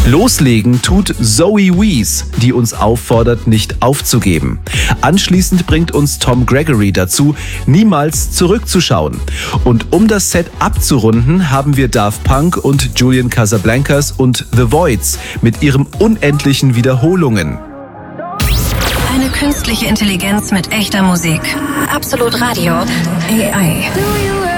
Loslegen tut Zoe Wees, die uns auffordert, nicht aufzugeben. Anschließend bringt uns Tom Gregory dazu, niemals zurückzuschauen. Und um das Set abzurunden, haben wir Daft Punk und Julian Casablancas und The Voids mit ihren unendlichen Wiederholungen. Eine künstliche Intelligenz mit echter Musik. Absolut Radio. AI.